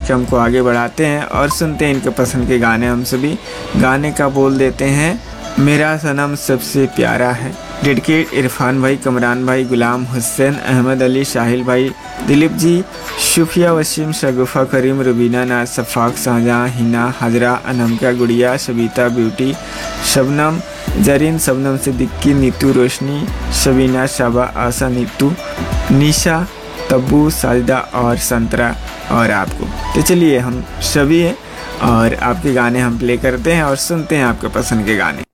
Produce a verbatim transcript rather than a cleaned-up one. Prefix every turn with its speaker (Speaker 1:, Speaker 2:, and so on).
Speaker 1: कार्यक्रम को आगे बढ़ाते हैं और सुनते हैं इनके पसंद के गाने हम सभी। गाने का बोल देते हैं मेरा सनम सबसे प्यारा है। डेडिकेट इरफान भाई, कमरान भाई, गुलाम हुसैन, अहमद अली, साहिल भाई, दिलीप जी, शुफिया, वसीम, शगुफा, करीम, रुबीना, नाज, सफ़ाक, शाहजहाँ, हिना, हजरा, अनमका, गुड़िया, सबिता, ब्यूटी, शबनम, जरीन, शबनम सिद्दीकी, नीतू, रोशनी, शबीना, शाबा, आशा, नीतू, निशा, तब्बू, साजिदा और संतरा और आपको। तो चलिए हम सभी हैं और आपके गाने हम प्ले करते हैं और सुनते हैं आपके पसंद के गाने।